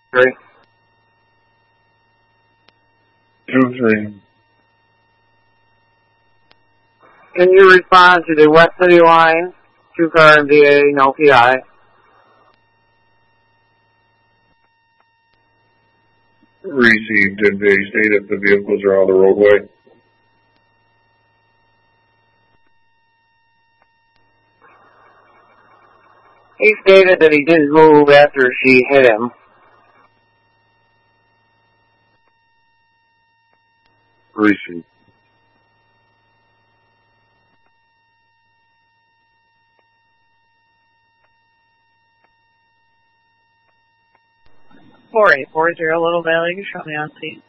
Three. 2-3. Can you respond to the West City line? 2-car MVA, no PI. Received. They stated the vehicles are on the roadway. He stated that he didn't move after she hit him. Received. Four 840 Little Valley, you show me on scene.